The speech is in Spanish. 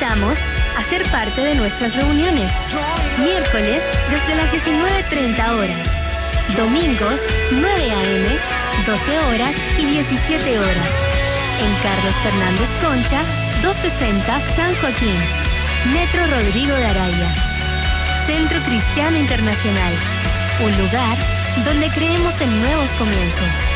invitamos a ser parte de nuestras reuniones. Miércoles desde las 19:30 horas. Domingos 9 a.m., 12 horas y 17 horas. En Carlos Fernández Concha, 260 San Joaquín. Metro Rodrigo de Araya. Centro Cristiano Internacional. Un lugar donde creemos en nuevos comienzos.